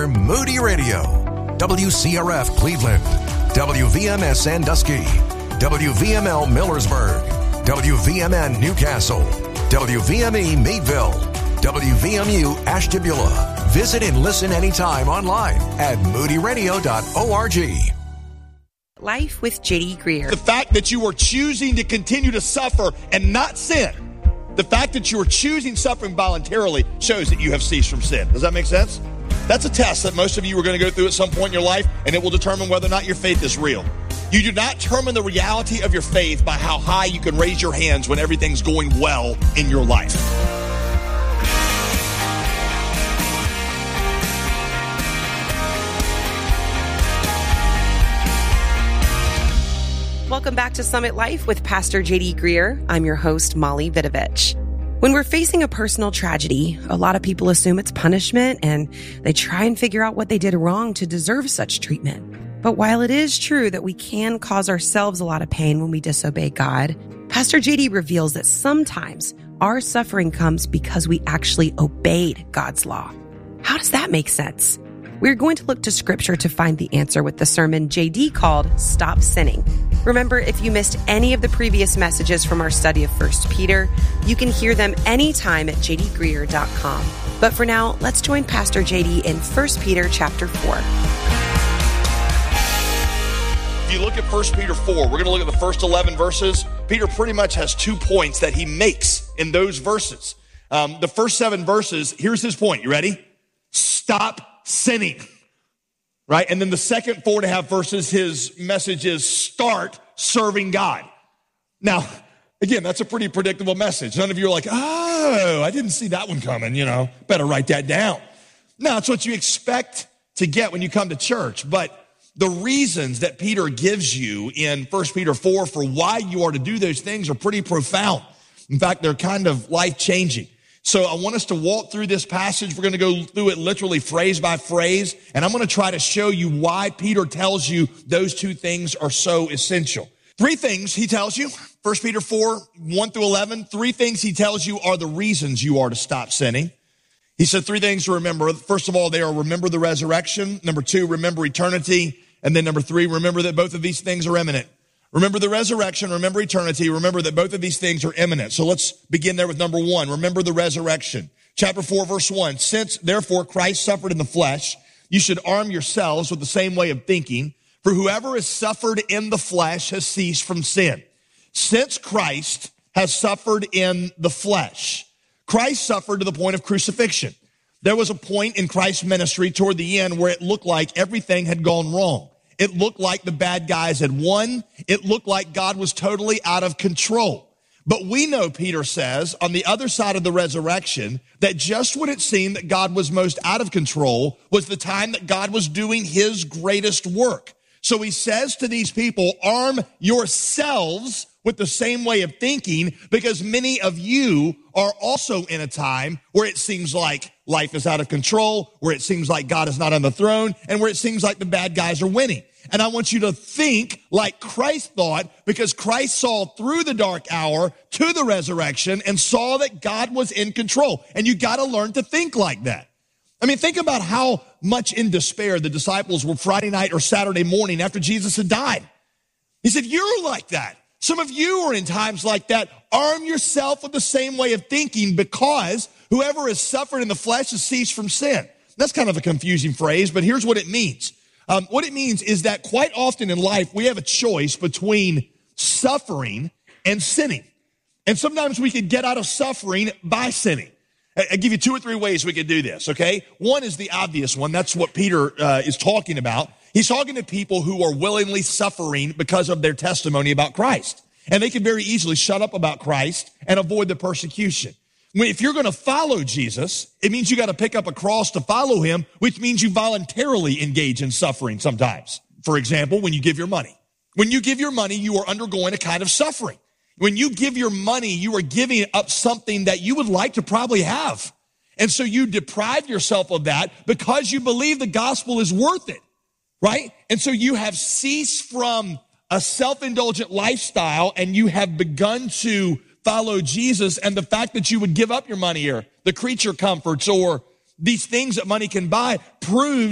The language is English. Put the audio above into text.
are Moody Radio, WCRF Cleveland, WVMS Sandusky, WVML Millersburg, WVMN Newcastle, WVME Meadville, WVMU Ashtabula. Visit and listen anytime online at moodyradio.org. Life with J.D. Greear. The fact that you are choosing to continue to suffer and not sin, the fact that you are choosing suffering voluntarily shows that you have ceased from sin. Does that make sense? That's a test that most of you are going to go through at some point in your life, and it will determine whether or not your faith is real. You do not determine the reality of your faith by how high you can raise your hands when everything's going well in your life. Welcome back to Summit Life with Pastor J.D. Greear. I'm your host, Molly Vidovich. When we're facing a personal tragedy, a lot of people assume it's punishment and they try and figure out what they did wrong to deserve such treatment. But while it is true that we can cause ourselves a lot of pain when we disobey God, Pastor J.D. reveals that sometimes our suffering comes because we actually obeyed God's law. How does that make sense? We're going to look to Scripture to find the answer with the sermon J.D. called Stop Sinning. Remember, if you missed any of the previous messages from our study of 1 Peter, you can hear them anytime at jdgreear.com. But for now, let's join Pastor J.D. in 1 Peter chapter 4. If you look at 1 Peter 4, we're going to look at the first 11 verses. Peter pretty much has 2 points that he makes in those verses. The first 7 verses, here's his point. You ready? Stop sinning, right? And then the second 4.5 verses, his message is start serving God. Now, again, that's a pretty predictable message. None of you are like, oh, I didn't see that one coming, better write that down. No, it's what you expect to get when you come to church. But the reasons that Peter gives you in 1 Peter 4 for why you are to do those things are pretty profound. In fact, they're kind of life-changing. So I want us to walk through this passage. We're going to go through it literally phrase by phrase, and I'm going to try to show you why Peter tells you those 2 things are so essential. 3 things he tells you, 1 Peter 4, 1 through 11, 3 things he tells you are the reasons you are to stop sinning. He said 3 things to remember. First of all, they are remember the resurrection. Number 2, remember eternity. And then number 3, remember that both of these things are imminent. Remember the resurrection, remember eternity, remember that both of these things are imminent. So let's begin there with number 1, remember the resurrection. Chapter 4, verse 1, since therefore Christ suffered in the flesh, you should arm yourselves with the same way of thinking, for whoever has suffered in the flesh has ceased from sin. Since Christ has suffered in the flesh, Christ suffered to the point of crucifixion. There was a point in Christ's ministry toward the end where it looked like everything had gone wrong. It looked like the bad guys had won. It looked like God was totally out of control. But we know, Peter says, on the other side of the resurrection, that just when it seemed that God was most out of control was the time that God was doing his greatest work. So he says to these people, arm yourselves with the same way of thinking, because many of you are also in a time where it seems like life is out of control, where it seems like God is not on the throne, and where it seems like the bad guys are winning. And I want you to think like Christ thought, because Christ saw through the dark hour to the resurrection and saw that God was in control. And you got to learn to think like that. I mean, think about how much in despair the disciples were Friday night or Saturday morning after Jesus had died. He said, you're like that. Some of you are in times like that. Arm yourself with the same way of thinking, because whoever has suffered in the flesh has ceased from sin. That's kind of a confusing phrase, but here's what it means. What it means is that quite often in life, we have a choice between suffering and sinning. And sometimes we can get out of suffering by sinning. I'll give you 2 or 3 ways we could do this, okay? One is the obvious one. That's what Peter is talking about. He's talking to people who are willingly suffering because of their testimony about Christ. And they can very easily shut up about Christ and avoid the persecution. If you're going to follow Jesus, it means you got to pick up a cross to follow him, which means you voluntarily engage in suffering sometimes. For example, when you give your money. When you give your money, you are undergoing a kind of suffering. When you give your money, you are giving up something that you would like to probably have. And so you deprive yourself of that because you believe the gospel is worth it, right? And so you have ceased from a self-indulgent lifestyle and you have begun to follow Jesus. And the fact that you would give up your money or the creature comforts or these things that money can buy proves